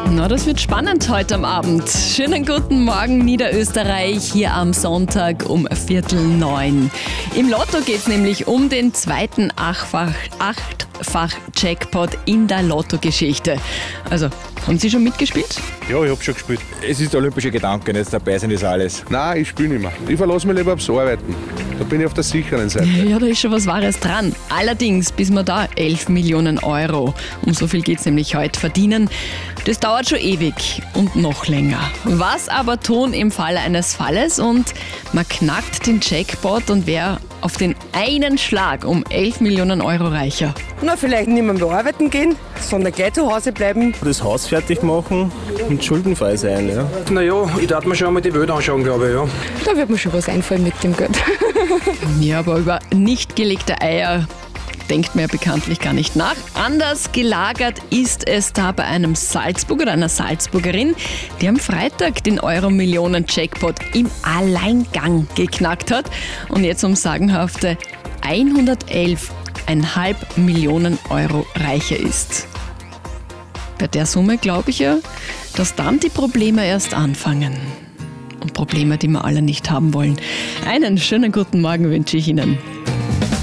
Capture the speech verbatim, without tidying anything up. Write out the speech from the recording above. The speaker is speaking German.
Na, das wird spannend heute am Abend. Schönen guten Morgen Niederösterreich, hier am Sonntag um Viertel neun. Im Lotto geht es nämlich um den zweiten Achtfach, Achtfach-Jackpot in der Lotto-Geschichte. Also, haben Sie schon mitgespielt? Ja, ich hab schon gespielt. Es ist der olympische Gedanke, jetzt dabei sein ist alles. Nein, ich spiele nicht mehr. Ich verlasse mich lieber aufs Arbeiten. Da bin ich auf der sicheren Seite. Ja, da ist schon was Wahres dran. Allerdings, bis wir da elf Millionen Euro, um so viel geht es nämlich heute, verdienen, das dauert schon ewig und noch länger. Was aber tun im Falle eines Falles und man knackt den Jackpot und wäre auf den einen Schlag um elf Millionen Euro reicher? Na, vielleicht nicht mehr bearbeiten gehen, sondern gleich zu Hause bleiben. Das Haus fertig machen und schuldenfrei sein. Ja. Naja, ich darf mir schon einmal die Welt anschauen, glaube ich. Ja. Da wird mir schon was einfallen mit dem Geld. Ja, aber über nicht gelegte Eier denkt man ja bekanntlich gar nicht nach. Anders gelagert ist es da bei einem Salzburger oder einer Salzburgerin, die am Freitag den Euro-Millionen-Jackpot im Alleingang geknackt hat und jetzt um sagenhafte hundertelf Komma fünf Millionen Euro reicher ist. Bei der Summe glaube ich ja, dass dann die Probleme erst anfangen. Und Probleme, die wir alle nicht haben wollen. Einen schönen guten Morgen wünsche ich Ihnen.